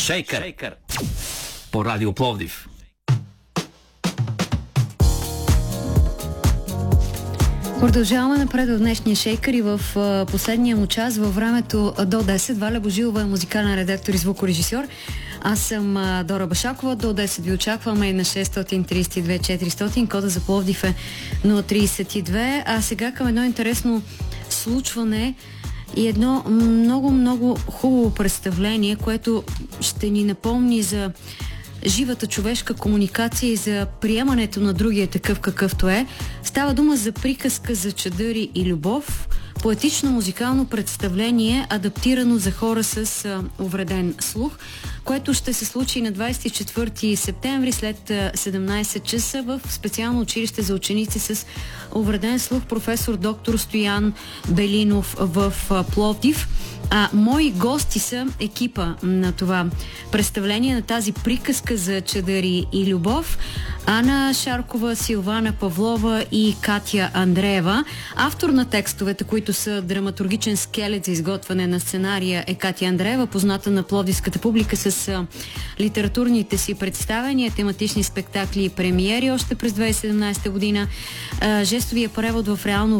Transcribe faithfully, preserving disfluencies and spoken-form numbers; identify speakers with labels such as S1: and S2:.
S1: Шейкър по Радио Пловдив.
S2: Продължаваме напред в днешния Шейкър и в а, последния му час във времето до десет. Валя Божилова е музикален редактор и звукорежисьор. Аз съм а, Дора Башакова. До десет ви очакваме и на шест три две четиристотин. Кода за Пловдив е нула тридесет и две. А сега към едно интересно случване и едно много-много хубаво представление, което ще ни напомни за живата човешка комуникация и за приемането на другия такъв какъвто е. Става дума за приказка за чадъри и любов, поетично музикално представление, адаптирано за хора с а, увреден слух, което ще се случи на двадесет и четвърти септември след а, седемнадесет часа в специално училище за ученици с увреден слух професор доктор Стоян Белинов в а, Пловдив. А мои гости са екипа на това представление, на тази приказка за чадъри и любов. Ана Шаркова, Силвана Павлова и Катя Андреева. Автор на текстовете, които са драматургичен скелет за изготвяне на сценария, е Катя Андреева, позната на пловдивската публика с а, литературните си представяния, тематични спектакли и премиери още през две хиляди и седемнадесета година. А, жестовия превод в реално